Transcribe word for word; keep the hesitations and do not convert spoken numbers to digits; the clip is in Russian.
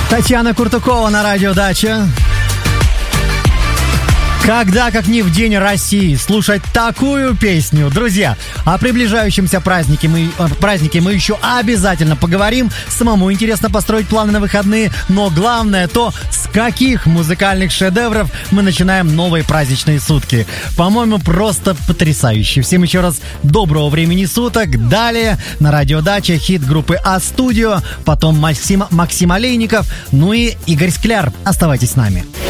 Татьяна Куртукова на радио «Дача». Когда, как не в День России, слушать такую песню? Друзья, о приближающемся празднике мы, празднике мы еще обязательно поговорим. Самому интересно построить планы на выходные, но главное то, с каких музыкальных шедевров мы начинаем новые праздничные сутки. По-моему, просто потрясающе. Всем еще раз доброго времени суток. Далее на радио «Дача» хит группы А-Студио, потом Максим, Максим Олейников, ну и Игорь Скляр. Оставайтесь с нами.